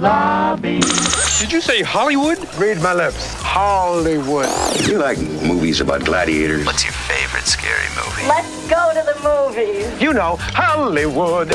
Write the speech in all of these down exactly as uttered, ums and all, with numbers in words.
lobby. Did you say Hollywood? Read my lips. Hollywood. You like movies about gladiators? What's your favorite scary movie? Let's go to the movies. You know, Hollywood.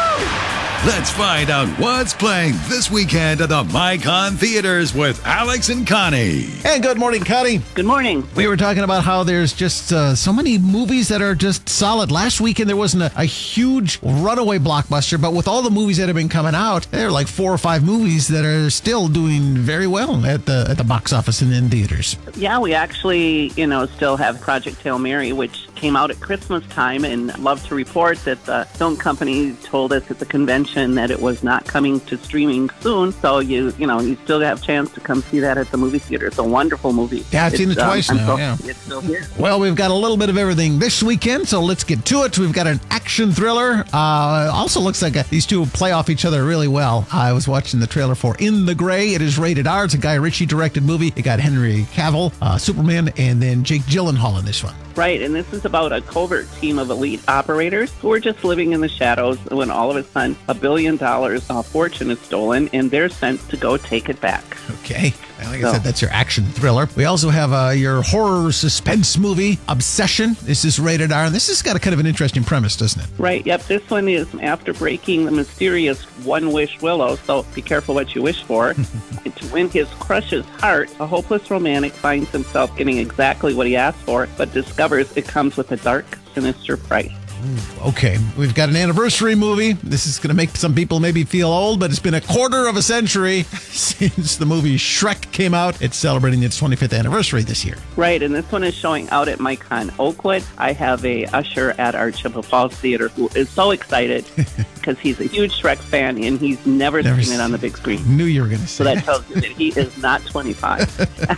Let's find out what's playing this weekend at the MyCon Theaters with Alex and Connie. And good morning, Connie. Good morning. We were talking about how there's just uh, so many movies that are just solid. Last weekend, there wasn't a, a huge runaway blockbuster, but with all the movies that have been coming out, there are like four or five movies that are still doing very well at the at the box office and in theaters. Yeah, we actually, you know, still have Project Hail Mary, which came out at Christmas time, and love to report that the film company told us at the convention that it was not coming to streaming soon. So you, you know, you still have a chance to come see that at the movie theater. It's a wonderful movie. Yeah, I've it's, seen it twice um, now. So, yeah, it's still here. Well, we've got a little bit of everything this weekend, so let's get to it. We've got an action thriller. Uh, also looks like uh, these two play off each other really well. I was watching the trailer for In the Gray. It is rated R. It's a Guy Ritchie directed movie. It got Henry Cavill, uh, Superman, and then Jake Gyllenhaal in this one. Right, and this is about a covert team of elite operators who are just living in the shadows when all of a sudden a billion dollars uh, fortune is stolen, and they're sent to go take it back. Okay. Like I said, that's your action thriller. We also have uh, your horror suspense movie, Obsession. This is rated R, and this has got a kind of an interesting premise, doesn't it? Right, yep. This one is after breaking the mysterious one-wish willow, so be careful what you wish for. And to win his crush's heart, a hopeless romantic finds himself getting exactly what he asked for, but discovers it comes with a dark, sinister price. Okay, we've got an anniversary movie. This is going to make some people maybe feel old, but it's been a quarter of a century since the movie Shrek came out. It's celebrating its twenty-fifth anniversary this year. Right, and this one is showing out at MyCon Oakwood. I have a usher at our Chippewa Falls Theater who is so excited because he's a huge Shrek fan and he's never, never seen it on the big screen. Knew you were going to say So that tells you that he is not twenty-five.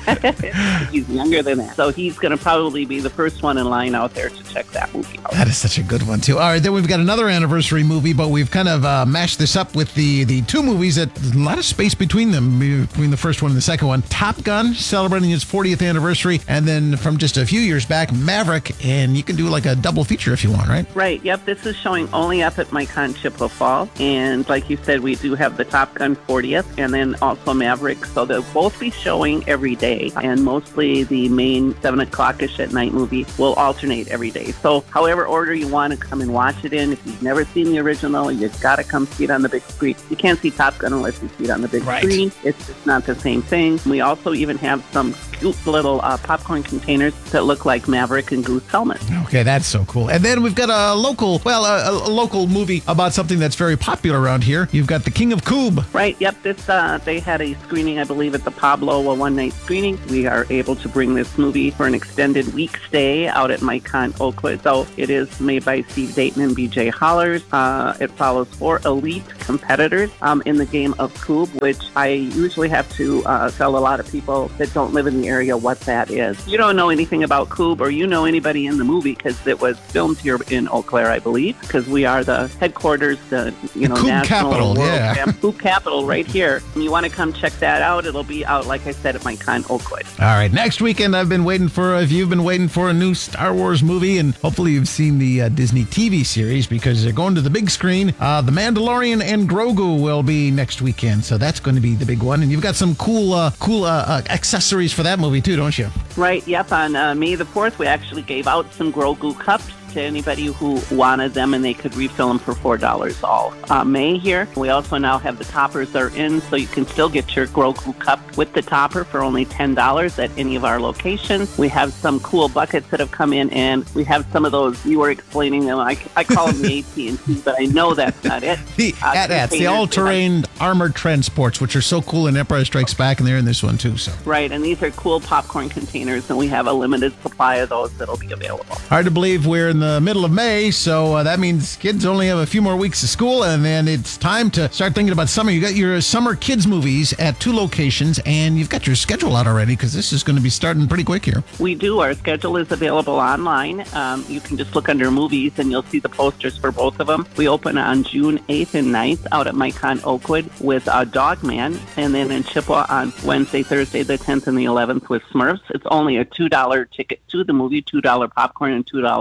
He's younger than that. So he's going to probably be the first one in line out there to check that movie out. That is such a good one, too. All right, then we've got another anniversary movie, but we've kind of uh, mashed this up with the, the two movies that there's a lot of space between them, between the first one and the second one. Top Gun, celebrating its fortieth anniversary, and then from just a few years back, Maverick, and you can do like a double feature if you want, right? Right, yep. This is showing only up at MyCon Chippewa Falls, and like you said, we do have the Top Gun fortieth, and then also Maverick, so they'll both be showing every day, and mostly the main seven o'clock-ish at night movie will alternate every day. So however order you want to come and watch it in. If you've never seen the original, you've got to come see it on the big screen. You can't see Top Gun unless you see it on the big right. screen. It's just not the same thing. We also even have some cute little uh, popcorn containers that look like Maverick and Goose helmets. Okay, that's so cool. And then we've got a local, well, a, a local movie about something that's very popular around here. You've got The King of Coob. Right, yep. This uh, they had a screening, I believe, at the Pablo, a one-night screening. We are able to bring this movie for an extended week stay out at MyCon Oakwood. So it is made by Steve Dayton and B J Hollers. Uh, it follows four elite competitors um, in the game of Coob, which I usually have to uh, tell a lot of people that don't live in the area what that is. You don't know anything about Coob, or you know anybody in the movie, because it was filmed here in Eau Claire, I believe, because we are the headquarters, the you know Coob national capital, world yeah. Fam- Coob capital right here. You want to come check that out? It'll be out, like I said, at MyCon Oakwood. All right, next weekend I've been waiting for, if you've been waiting for a new Star Wars movie, and hopefully you've seen the uh, Disney T V series, because they're going to the big screen. Uh, the Mandalorian and Grogu will be next weekend, so that's going to be the big one. And you've got some cool uh, cool uh, uh, accessories for that movie too, don't you? Right, yep. On uh, May the fourth, we actually gave out some Grogu cups to anybody who wanted them, and they could refill them for four dollars all uh, May here. We also now have the toppers that are in, so you can still get your Grogu cup with the topper for only ten dollars at any of our locations. We have some cool buckets that have come in, and we have some of those, you were explaining them, I, I call them the A T and T, but I know that's not it. The uh, A T A Ts, the all-terrain armored transports, which are so cool in Empire Strikes Back, and they're in this one too. So Right, and these are cool popcorn containers, and we have a limited supply of those that'll be available. Hard to believe we're in the middle of May, so uh, that means kids only have a few more weeks of school, and then it's time to start thinking about summer. You got your summer kids movies at two locations, and you've got your schedule out already, because this is going to be starting pretty quick here. We do. Our schedule is available online. Um, you can just look under movies, and you'll see the posters for both of them. We open on June eighth and ninth out at MyCon Oakwood with uh, Dogman, and then in Chippewa on Wednesday, Thursday, the tenth and the eleventh with Smurfs. It's only a two dollar ticket to the movie, two dollar popcorn and two dollars soda.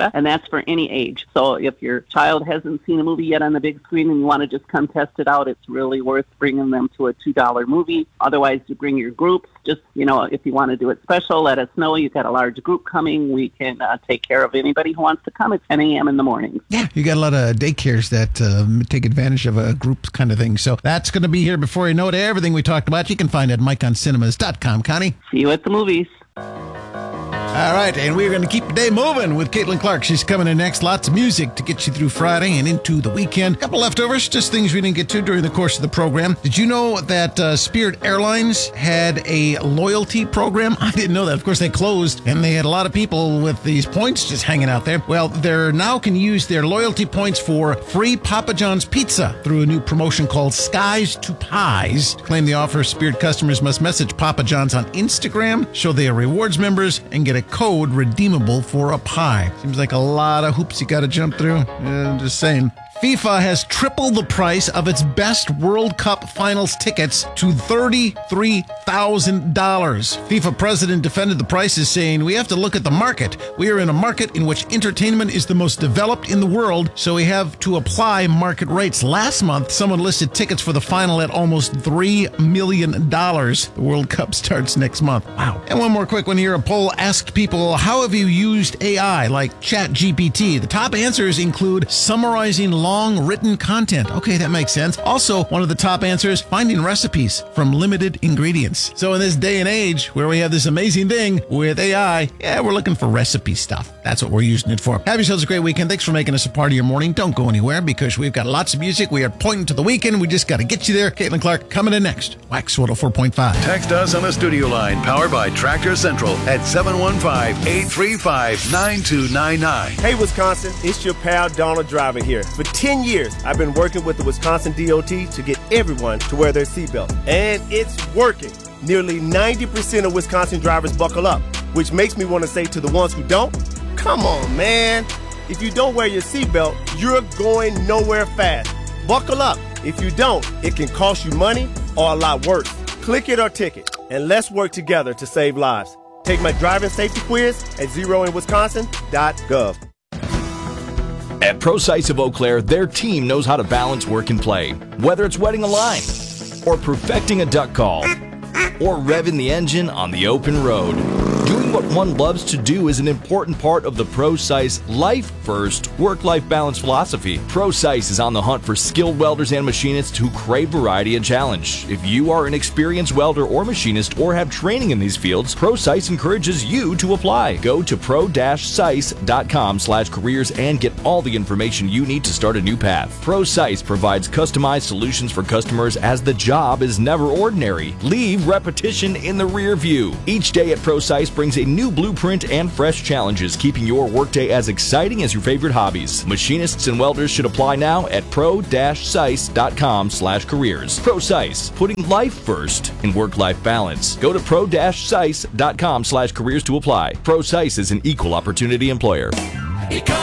area, and that's for any age. So if your child hasn't seen a movie yet on the big screen and you want to just come test it out, it's really worth bringing them to a two dollar movie. Otherwise, you bring your groups. Just, you know, if you want to do it special, let us know. You've got a large group coming. We can uh, take care of anybody who wants to come at ten a.m. in the morning. Yeah, you got a lot of daycares that uh, take advantage of a group kind of thing. So that's going to be here before you know it. Everything we talked about, you can find at mike on cinemas dot com. Connie? See you at the movies. All right, and we're going to keep the day moving with Caitlin Clark. She's coming in next. Lots of music to get you through Friday and into the weekend. A couple leftovers, just things we didn't get to during the course of the program. Did you know that uh, Spirit Airlines had a loyalty program? I didn't know that. Of course, they closed, and they had a lot of people with these points just hanging out there. Well, they now can use their loyalty points for free Papa John's pizza through a new promotion called Skies to Pies. To claim the offer, Spirit customers must message Papa John's on Instagram, show they are rewards members, and get a code redeemable for a pie. Seems like a lot of hoops you got to jump through. Yeah, I'm just saying. FIFA has tripled the price of its best World Cup finals tickets to thirty-three thousand dollars. FIFA president defended the prices, saying, "We have to look at the market. We are in a market in which entertainment is the most developed in the world, so we have to apply market rates." Last month, someone listed tickets for the final at almost three million dollars. The World Cup starts next month. Wow. And one more quick one here. A poll asked people, how have you used A I like ChatGPT? The top answers include summarizing long long written content. Okay, that makes sense. Also, one of the top answers, finding recipes from limited ingredients. So in this day and age where we have this amazing thing with A I, yeah, we're looking for recipe stuff. That's what we're using it for. Have yourselves a great weekend. Thanks for making us a part of your morning. Don't go anywhere because we've got lots of music. We are pointing to the weekend. We just got to get you there. Caitlin Clark coming in next. Wax one oh four point five. Text us on the studio line powered by Tractor Central at seven one five, eight three five, nine two nine nine. Hey, Wisconsin, it's your pal Donald Driver here. For ten years, I've been working with the Wisconsin D O T to get everyone to wear their seatbelt. And it's working. Nearly ninety percent of Wisconsin drivers buckle up, which makes me want to say to the ones who don't, come on, man. If you don't wear your seatbelt, you're going nowhere fast. Buckle up. If you don't, it can cost you money or a lot worse. Click it or ticket, and let's work together to save lives. Take my driving safety quiz at zero in wisconsin dot gov. At ProSites of Eau Claire, their team knows how to balance work and play. Whether it's wetting a line, or perfecting a duck call, or revving the engine on the open road. Doing what one loves to do is an important part of the ProSice Life First work-life balance philosophy. ProSice is on the hunt for skilled welders and machinists who crave variety and challenge. If you are an experienced welder or machinist or have training in these fields, ProSice encourages you to apply. Go to pro dash sice dot com slash careers and get all the information you need to start a new path. ProSice provides customized solutions for customers as the job is never ordinary. Leave repetition in the rear view. Each day at ProSice brings a new blueprint and fresh challenges, keeping your workday as exciting as your favorite hobbies. Machinists and welders should apply now at pro dash sice dot com slash careers. ProSice, putting life first in work-life balance. Go to pro dash sice dot com slash careers to apply. ProSice is an equal opportunity employer.